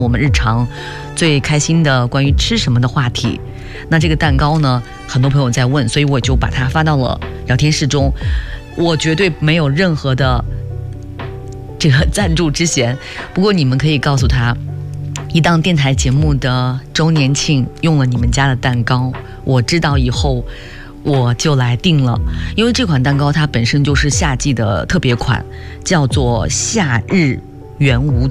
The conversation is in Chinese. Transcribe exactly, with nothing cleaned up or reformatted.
我们日常最开心的关于吃什么的话题。那这个蛋糕呢，很多朋友在问，所以我就把它发到了聊天室中。我绝对没有任何的这个赞助之嫌，不过你们可以告诉他，一档电台节目的周年庆用了你们家的蛋糕，我知道以后我就来订了。因为这款蛋糕它本身就是夏季的特别款，叫做夏日圆无